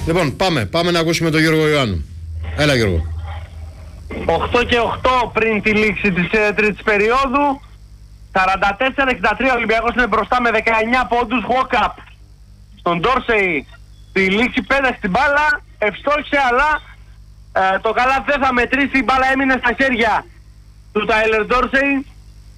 Λοιπόν, πάμε να ακούσουμε τον Γιώργο Ιωάννου. Έλα Γιώργο. 8 και 8 πριν τη λήξη της τρίτης περίοδου. 44-63 ο Ολυμπιακός είναι μπροστά με 19 πόντους. Walk-up στον Ντόρσεϊ. Στη λήξη πέταξε την μπάλα, ευστόχησε, αλλά το καλά δεν θα μετρήσει. Η μπάλα έμεινε στα χέρια του Τάιλερ Ντόρσεϊ.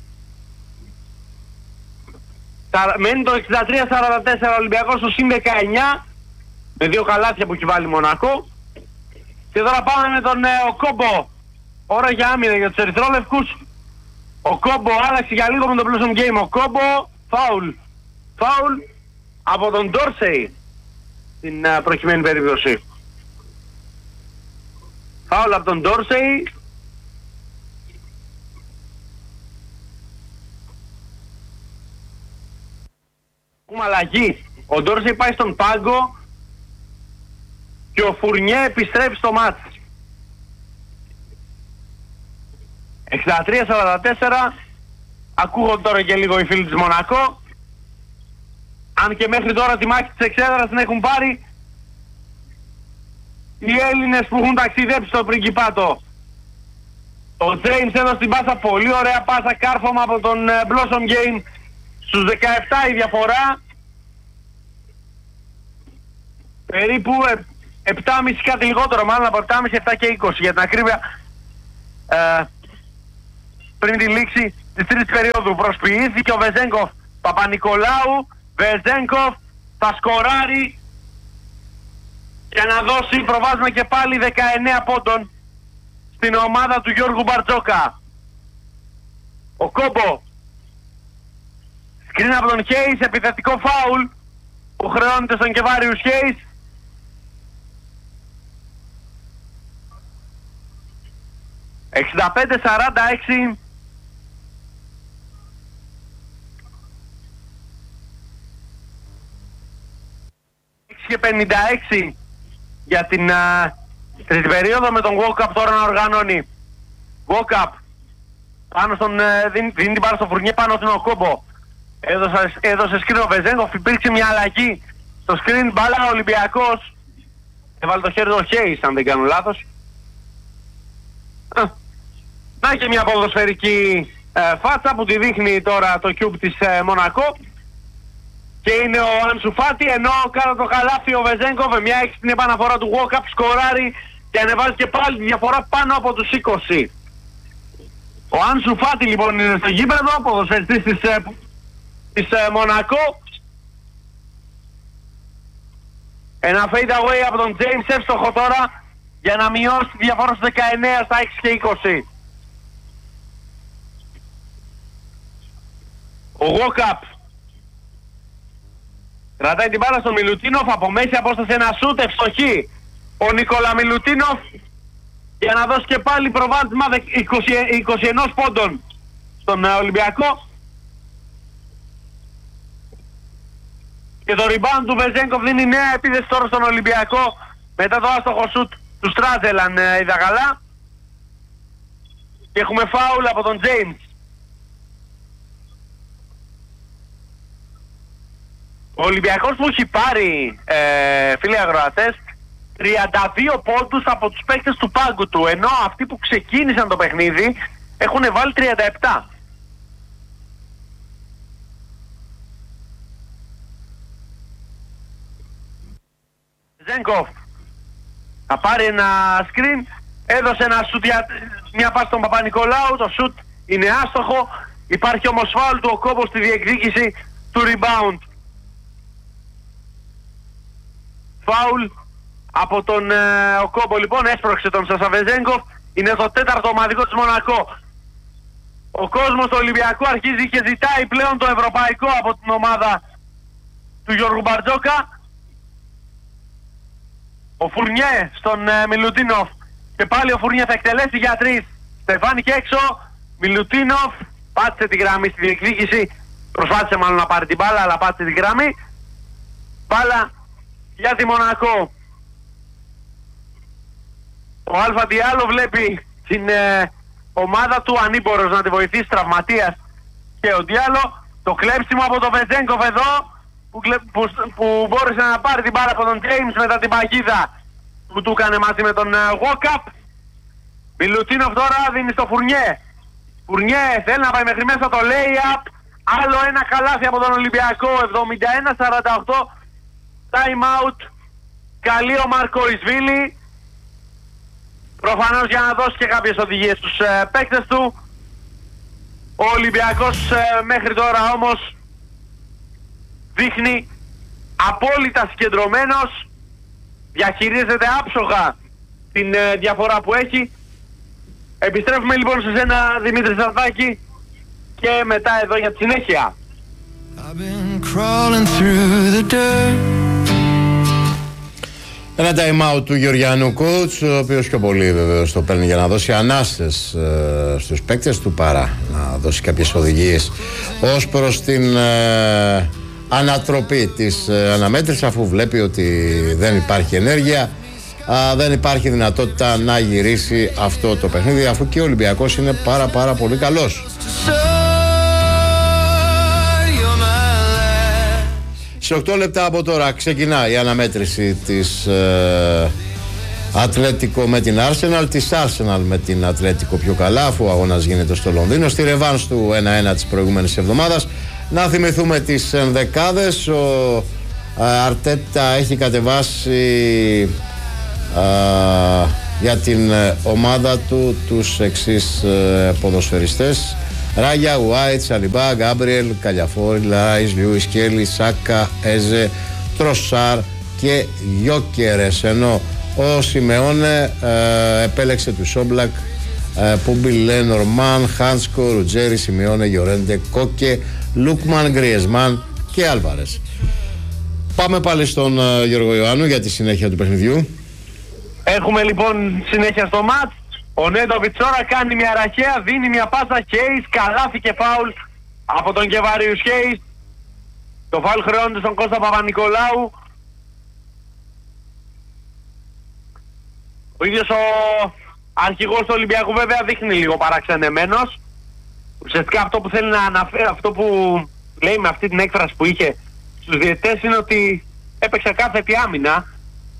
Μένει το 63-44 ο Ολυμπιακός στο συν 19 με 2 καλάθια που έχει βάλει Μονακό. Και τώρα πάμε με τον Οκόμπο. Ώρα για άμυνα για τους ερυθρόλευκους. Ο Κόμπο άλλαξε για λίγο με το Blossom Game. Ο Κόμπο, φάουλ από τον Ντόρσεϊ στην προκειμένη περίπτωση. Φάουλ από τον Ντόρσεϊ. Έχουμε αλλαγή. Ο Ντόρσεϊ πάει στον πάγκο και ο Φουρνιέ επιστρέφει στο μάτς. 63-44. Ακούγονται τώρα και λίγο οι φίλοι της Μονακό. Αν και μέχρι τώρα τη μάχη της εξέδρας την έχουν πάρει οι Έλληνες που έχουν ταξιδέψει στο Πριγκιπάτο. Ο Τζέιμς έδωσε την πάσα, πολύ ωραία πάσα, κάρφωμα από τον Blossom Game. Στους 17 η διαφορά. Περίπου 7,5 κάτι λιγότερο, μάλλον από 7,5, 7 και 20 για την ακρίβεια, πριν τη λήξη της τρίτης περίοδου. Προσποιήθηκε ο Βεζέγκοφ. Παπα-Νικολάου. Βεζέγκοφ θα σκοράρει για να δώσει προβάσμα και πάλι 19 πόντων στην ομάδα του Γιώργου Μπαρτζόκα. Ο Κόμπο. Σκριν από τον Χέις, επιθετικό φάουλ που χρεώνεται στον Κεβάριους Χέις. «65-46». Και 56 για την τρίτη περίοδο, με τον Walk-up τώρα να οργανώνει. Walk-up πάνω στον, δίνει την πάρα στο Φουρνιέ, πάνω στον Οκόμπο. Έδωσε σκριν ο Βεζέγκοφ, υπήρξε μια αλλαγή στο σκριν, μπάλα ο Ολυμπιακός. Έβαλε το χέρι του Χέις, αν δεν κάνω λάθος. Να και μια ποδοσφαιρική φάτσα που τη δείχνει τώρα το cube της Μονακό. Και είναι ο Άνσου Φάτι, ενώ κάτω το καλάθι ο Βεζέγκοφ με μια έξυπνη επαναφορά του Walk-up σκοράρει και ανεβάζει και πάλι τη διαφορά πάνω από τους 20. Ο Άνσου Φάτι λοιπόν είναι στο γήπεδο, ποδοσφαιριστής της Μονακό. Ένα fade away από τον James, εύστοχο τώρα για να μειώσει τη διαφορά στους 19 στα 6 και 20. Ο Walk-up κρατάει την μπάλα στον Μιλουτίνοφ, από μέση απόσταση ένα σούτ, ευστοχή ο Νικόλα Μιλουτίνοφ για να δώσει και πάλι προβάδισμα 21 πόντων στον Ολυμπιακό. Και το rebound του Βεζέγκοφ δίνει νέα επίθεση τώρα στον Ολυμπιακό μετά το άστοχο σούτ του Στράζελαν είδα καλά. Και έχουμε φάουλ από τον James. Ο Ολυμπιακός που έχει πάρει, φίλοι αγροατές, 32 πόντους από τους παίκτες του πάγκου του, ενώ αυτοί που ξεκίνησαν το παιχνίδι έχουν βάλει 37. Ζέγκοφ θα πάρει ένα screen, έδωσε ένα σουτ, μια πάση στον Παπα-Νικολάου, το σουτ είναι άστοχο, υπάρχει όμως φάουλ του Οκόμπο στη διεκδίκηση του rebound. Φάουλ από τον Οκόμπο λοιπόν, έσπρωξε τον Σασαβεζέγκοφ, είναι το τέταρτο ομαδικό της Μονακό. Ο κόσμος του Ολυμπιακού αρχίζει και ζητάει πλέον το ευρωπαϊκό από την ομάδα του Γιώργου Μπαρτζόκα. Ο Φουρνιέ στον Μιλουτίνοφ και πάλι ο Φουρνιέ θα εκτελέσει για 3. Στεφάνηκε έξω, Μιλουτίνοφ πάτησε τη γραμμή στη διεκδίκηση, προσπάθησε μάλλον να πάρει την μπάλα αλλά πάτησε τη γραμμή. Μπάλα για τη Μονακό. Ο Αλφα Διάλο βλέπει την ομάδα του ανήμπορος να τη βοηθήσει, τραυματίας και ο Διάλο. Το κλέψιμο από το Βεζέγκοφ εδώ που που μπόρεσε να πάρει την μπάλα από τον James μετά την παγίδα που του έκανε μαζί με τον Walkup. Μιλουτίνοφ τώρα δίνει στο Φουρνιέ. Φουρνιέ θέλει να πάει μέχρι μέσα το lay-up. Άλλο ένα καλάθι από τον Ολυμπιακό. 71-48. Time out. Καλεί ο Μαρκοϊσβίλη. Προφανώς για να δώσει και κάποιες οδηγίες στους παίκτες του. Ο Ολυμπιακός μέχρι τώρα όμως δείχνει απόλυτα συγκεντρωμένος. Διαχειρίζεται άψογα την διαφορά που έχει. Επιστρέφουμε λοιπόν σε σένα, Δημήτρη Σαρδάκη, και μετά εδώ για τη συνέχεια. Ένα time out του Γεωργιανού coach, ο οποίος πιο πολύ βεβαίως το παίρνει για να δώσει ανάσες στους παίκτες του παρά να δώσει κάποιες οδηγίες ως προς την ανατροπή της αναμέτρησης, αφού βλέπει ότι δεν υπάρχει ενέργεια, δεν υπάρχει δυνατότητα να γυρίσει αυτό το παιχνίδι, αφού και ο Ολυμπιακός είναι πάρα πολύ καλός. Σε 8 λεπτά από τώρα ξεκινά η αναμέτρηση της Ατλέτικο με την Arsenal, της Arsenal με την Ατλέτικο πιο καλά, αφού ο αγώνας γίνεται στο Λονδίνο, στη ρεβάνς του 1-1 της προηγούμενης εβδομάδας. Να θυμηθούμε τις ενδεκάδες. Ο Αρτέτα έχει κατεβάσει για την ομάδα του τους εξής ποδοσφαιριστές: Ράγια, Ουάιτ, Σαλιμπά, Γκάμπριελ, Καλιαφόρη, Λάις, Λιούις Κέλι, Σάκα, Έζε, Τροσάρ και Γιόκερες, ενώ ο Σιμεώνε επέλεξε του Σόμπλακ, Πούμπιλε, Νορμάν, Χάνσκο, Ρουτζέρι, Σιμεώνε, Γιορέντε, Κόκε, Λούκμαν, Γκριεσμάν και Άλβαρες. Πάμε πάλι στον Γιώργο Ιωάννου για τη συνέχεια του παιχνιδιού. Έχουμε λοιπόν συνέχεια στο μάτς. Ο Νέντοβιτς τώρα κάνει μια ραχαία, δίνει μια πάσα, Χέις, καλάθι και φάουλ από τον Κεβάριους Χέις. Το φάουλ χρεώνεται στον Κώστα Παπα-Νικολάου. Ο ίδιος ο αρχηγός του Ολυμπιακού βέβαια δείχνει λίγο παραξενεμένος. Ουσιαστικά αυτό που θέλει να αναφέρει, αυτό που λέει με αυτή την έκφραση που είχε στους διαιτητές, είναι ότι έπαιξε κάθετη άμυνα.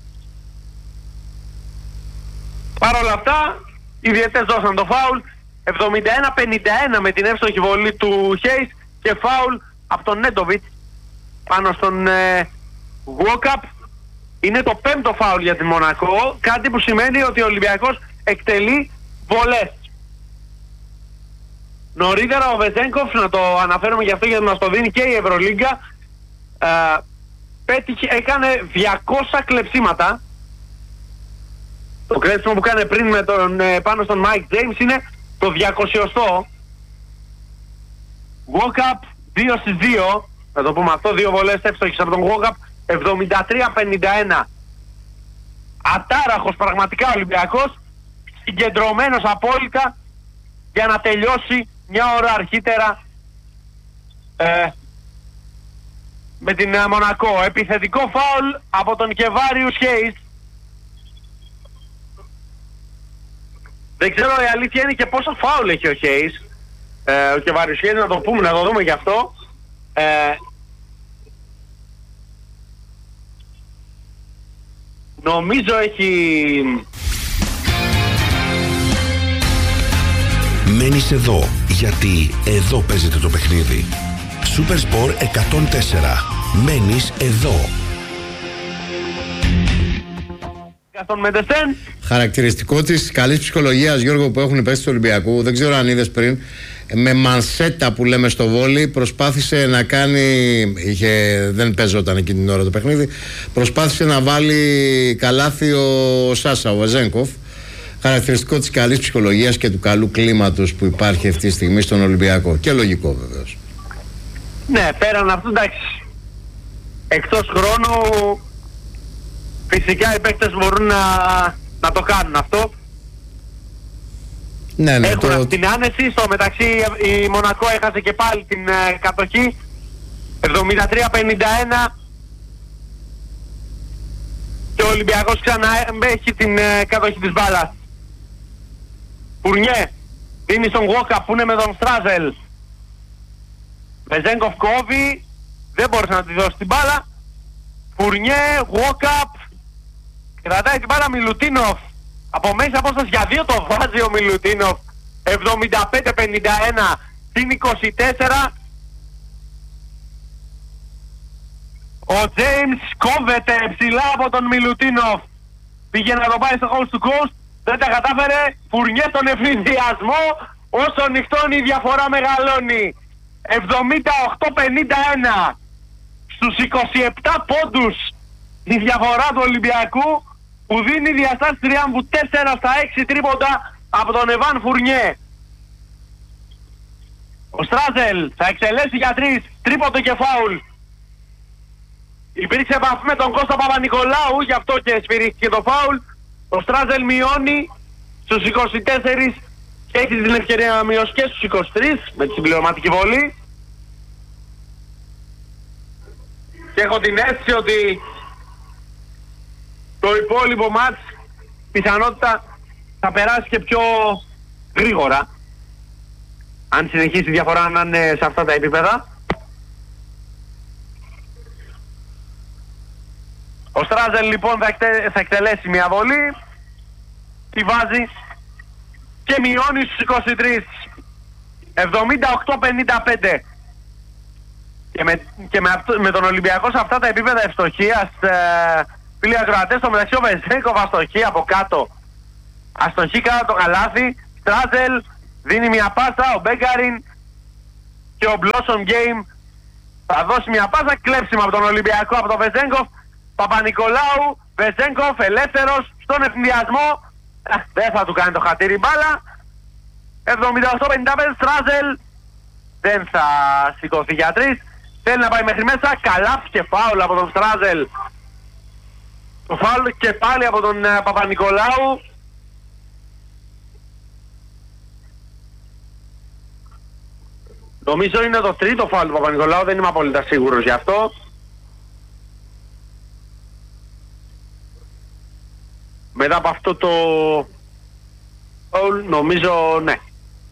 Παρ' όλα αυτά, οι διαιτητές δώσαν το φάουλ. 71-51 με την εύστοχη βολή του Χέις και φάουλ από τον Νέντοβιτς πάνω στον Walkup. Είναι το 5ο φάουλ για τη Μονακό, κάτι που σημαίνει ότι ο Ολυμπιακός εκτελεί βολές. Νωρίτερα ο Βεζένκοφ, να το αναφέρουμε γι' αυτό γιατί μας το δίνει και η Ευρωλίγκα, έκανε 200 κλεψίματα. Το κλέψιμο που έκανε πριν με πάνω στον Mike James είναι το 200ο. Walkup 2-2, θα το πούμε αυτό, 2 βολές εύστοχες από τον Walkup. 73-51. Ατάραχος πραγματικά ο Ολυμπιακός, συγκεντρωμένος απόλυτα για να τελειώσει μια ώρα αρχίτερα με την Μονακό. Επιθετικό φάουλ από τον Κεβάριους Χέις. Δεν ξέρω, η αλήθεια είναι και πόσο φάουλ έχει ο Χέις, ο Κεβάριους Χέις, να το πούμε, να το δούμε γι' αυτό. Νομίζω έχει... Μένεις εδώ, γιατί εδώ παίζεται το παιχνίδι. Super Sport 104. Μένεις εδώ. Χαρακτηριστικό της καλής ψυχολογίας, Γιώργο, που έχουν οι παίκτες του Ολυμπιακού, δεν ξέρω αν είδες πριν, με μανσέτα που λέμε στο βόλι, προσπάθησε να κάνει, δεν παίζονταν εκείνη την ώρα το παιχνίδι, προσπάθησε να βάλει καλάθι ο Σάσα, ο Βεζένκοφ. Χαρακτηριστικό της καλής ψυχολογίας και του καλού κλίματος που υπάρχει αυτή τη στιγμή στον Ολυμπιακό. Και λογικό βεβαίως. Ναι, πέραν αυτού, εντάξει, εκτός χρόνου φυσικά οι παίκτες μπορούν να το κάνουν αυτό. Ναι, έχουν αυτή την άνεση. Στο μεταξύ η Μονακό έχασε και πάλι την κατοχή. 73-51 και ο Ολυμπιακός ξανά έχει την κατοχή της μπάλας. Φουρνιέ δίνει στον Walkup που είναι με τον Στράζελ. Βεζένκοφ κόβει, δεν μπορούσε να τη δώσει την μπάλα. Φουρνιέ, walk-up, κρατάει την μπάλα Μιλουτίνοφ. Από μέση απόσταση για 2 το βάζει ο Μιλουτίνοφ. 75-51 συν 24. Ο Τζέιμς κόβεται ψηλά από τον Μιλουτίνοφ. Πήγε να το πάει στο coast to coast, δεν τα κατάφερε. Φουρνιέ στον ευνηδιασμό. Όσο νυχτώνει η διαφορά μεγαλώνει. 78-51. Στους 27 πόντους η διαφορά του Ολυμπιακού, που δίνει διαστάσεις τριάμβου 4 στα 6 τρίποντα από τον Εβάν Φουρνιέ. Ο Στράζελ θα εξελέσει για 3, τρίποντο και φάουλ. Υπήρξε επαφή με τον Κώστα Παπα-Νικολάου, γι' αυτό και σφυρίχθηκε το φάουλ. Ο Στράζελ μειώνει στους 24 και έχει την ευκαιρία να μειώσει και στους 23 με τη συμπληρωματική βολή. Και έχω την αίσθηση ότι το υπόλοιπο μάτς πιθανότητα θα περάσει και πιο γρήγορα, αν συνεχίσει η διαφορά να είναι σε αυτά τα επίπεδα. Ο Στράζελ λοιπόν θα εκτελέσει μια βολή, τη βάζει και μειώνει στους 23. 78-55. Και με τον Ολυμπιακό σε αυτά τα επίπεδα ευστοχίας, φίλοι ακροατές, στο μεταξύ ο Βεζέγκοφ αστοχεί από κάτω. Αστοχεί κάτω το καλάθι. Στράζελ δίνει μια πάσα, ο Μπέγκαριν και ο Blossom Game θα δώσει μια πάσα, κλέψιμα από τον Ολυμπιακό, από τον Βεζέγκοφ. Παπα-Νικολάου, Βεζέγκοφ ελεύθερος στον ευνηδιασμό. Δεν θα του κάνει το χατήρι μπάλα. 78-55. Στράζελ δεν θα σηκωθεί για 3. Θέλει να πάει μέχρι μέσα. Καλάθι και φάουλ από τον Στράζελ. Το φάουλ και πάλι από τον Παπα-Νικολάου. Νομίζω είναι το τρίτο φάουλ του Παπα-Νικολάου, δεν είμαι απόλυτα σίγουρος γι' αυτό. Μετά από αυτό το φάουλ νομίζω ναι.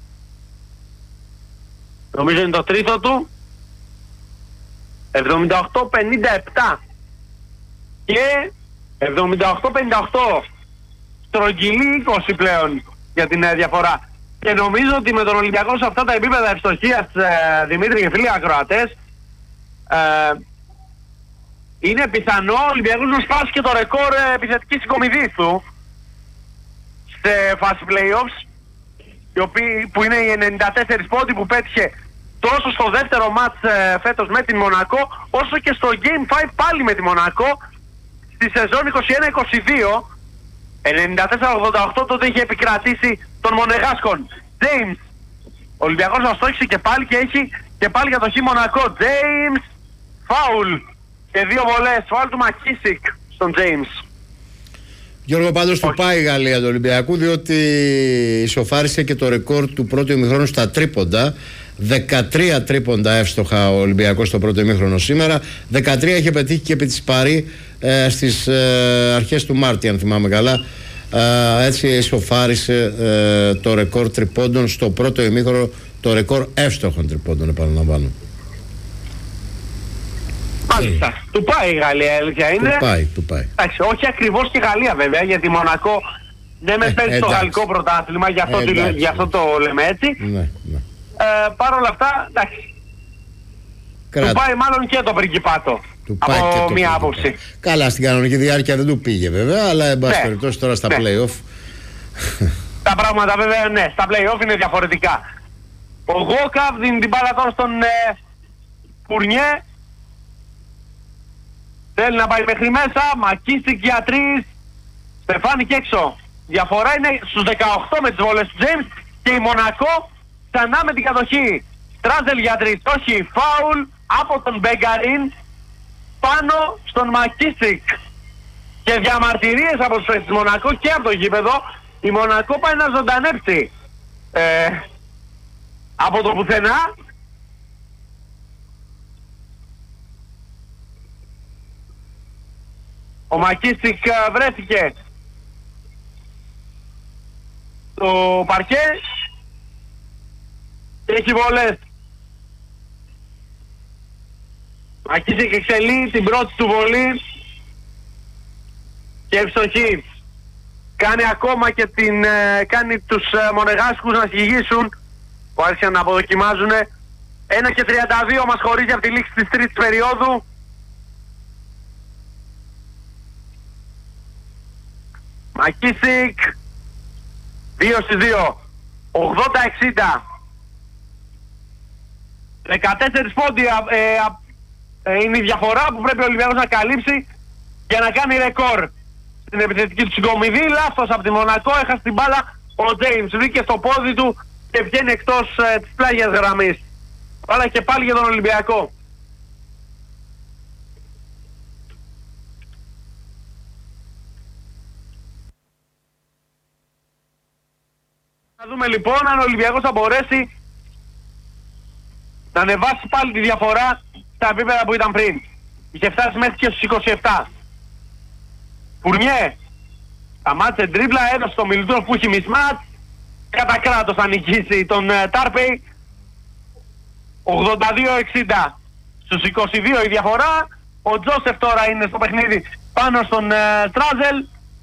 Νομίζω είναι το τρίτο του. 78-57 και 78-58. Στρογγυλή 20 πλέον για την διαφορά. Και νομίζω ότι με τον Ολυμπιακό σε αυτά τα επίπεδα ευστοχίας, Δημήτρη και φίλοι ακροατές, είναι πιθανό ο Ολυμπιακός να σπάσει και το ρεκόρ επιθετικής συγκομιδής του σε φάση playoffs, που είναι οι 94 πόντοι που πέτυχε τόσο στο δεύτερο μάτς φέτος με την Μονακό, όσο και στο Game 5 πάλι με τη Μονακό στη σεζόν 21-22. 94-88 τότε είχε επικρατήσει των Μονεγάσκων. James, ο Ολυμπιακός αστόχησε και πάλι και έχει και πάλι κατοχή Μονακό. James, φάουλ και 2 βολές, φάουλ του Μακίσικ στον James. Γιώργο, πάντως του πάει η Γαλλία του Ολυμπιακού, διότι ισοφάρισε και το ρεκόρ του πρώτου ημιχρόνου στα τρίποντα. 13 τρίποντα εύστοχα ο Ολυμπιακός στο πρώτο ημίχρονο σήμερα. 13 είχε πετύχει και επί της Παρί στις αρχές του Μάρτη, αν θυμάμαι καλά. Έτσι ισοφάρισε το ρεκόρ τριπώντων στο πρώτο ημίχρονο, το ρεκόρ εύστοχων τριπώντων, επαναλαμβάνω. Μάλιστα. Του πάει η Γαλλία, αλήθεια είναι. Του πάει. Εντάξει, όχι ακριβώς και η Γαλλία βέβαια, γιατί Μονακό δεν με παίζει το γαλλικό πρωτάθλημα, γι' αυτό το λέμε έτσι. Ναι. Παρ' όλα αυτά, εντάξει. Του πάει μάλλον και το πριγκιπάτο. Από μία άποψη. Καλά, στην κανονική διάρκεια δεν του πήγε βέβαια, αλλά εν πάση περιπτώσει τώρα στα play-off. Τα πράγματα βέβαια, ναι, στα play-off είναι διαφορετικά. Ο Γόκαβ δίνει την μπάλα τώρα στον Φουρνιέ. Θέλει να πάει μέχρι μέσα, Μακίστικ για 3. Στεφάνι και έξω. Διαφορά είναι στους 18 με τις βόλες του James και η Μονακό ξανά με την κατοχή. Στράζελ για 3, όχι, φάουλ από τον Μπέγκαριν πάνω στον Μακίστικ. Και διαμαρτυρίες από τους παίκτες της Μονακό και από το γήπεδο. Η Μονακό πάει να ζωντανέψει από το πουθενά. Ο Μακίστικ βρέθηκε στο παρκέ και έχει βολές Μακίσικ εξελεί την πρώτη του βολή και ευστοχή. Κάνει ακόμα και κάνει τους μονεγάσκους να συγγύσουν που άρχισαν να αποδοκιμάζουν. 1:32 μας χωρίζει από τη λήξη της τρίτης περίοδου. Μακίσικ 2-2, 80-60. 14 πόντι είναι η διαφορά που πρέπει ο Ολυμπιακός να καλύψει για να κάνει ρεκόρ στην επιθετική του συγκομιδή. Λάθος από τη Μονακό, έχασε την μπάλα ο Τζέιμς, βρήκε στο πόδι του και βγαίνει εκτός της πλάγιας γραμμής. Μπάλα και πάλι για τον Ολυμπιακό. Να δούμε λοιπόν αν ο Ολυμπιακός θα μπορέσει να ανεβάσει πάλι τη διαφορά στα επίπεδα που ήταν πριν. Είχε φτάσει μέχρι και στους 27. Φουρνιέ σταμάτησε τρίπλα, έδωσε στο Μιλουτρόφ που έχει μισμάτ. Κατά κράτος θα νικήσει τον Τάρπεϊ. 82-60. Στους 22 η διαφορά. Ο Τζόσεφ τώρα είναι στο παιχνίδι πάνω στον Στράζελ.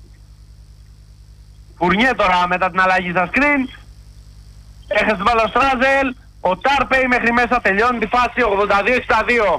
Φουρνιέ τώρα μετά την αλλαγή στα σκριν. Έχασε την μπάλα ο Στράζελ. Ο Τάρπεϊ μέχρι μέσα τελειώνει τη φάση. 82-62.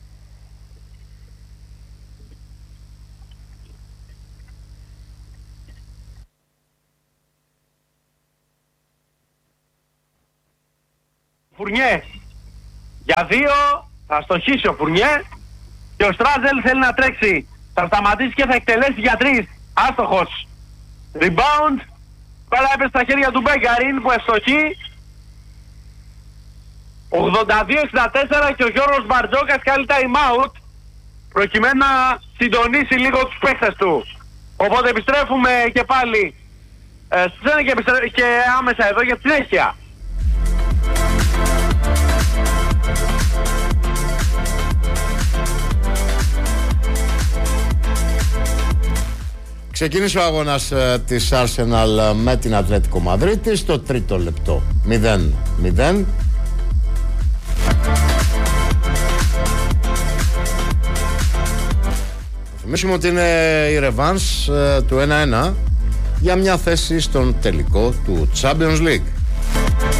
Φουρνιέ για 2 θα στοχίσει ο Φουρνιέ και ο Στράζελ θέλει να τρέξει, θα σταματήσει και θα εκτελέσει για 3. Άστοχος. Rebound. Πάλα έπεσε στα χέρια του Μπέγκαριν που ευστοχεί. 82-64 και ο Γιώργος Μπαρτζόκας κάνει time out προκειμένου να συντονίσει λίγο τους παίχτες του. Οπότε επιστρέφουμε και πάλι στη σένα και άμεσα εδώ για τη συνέχεια. Ξεκίνησε ο αγώνας της Arsenal με την Ατλέτικο Μαδρίτη στο τρίτο λεπτό. 0-0. Θυμίσουμε ότι είναι η ρεβάνς του 1-1 για μια θέση στον τελικό του Champions League.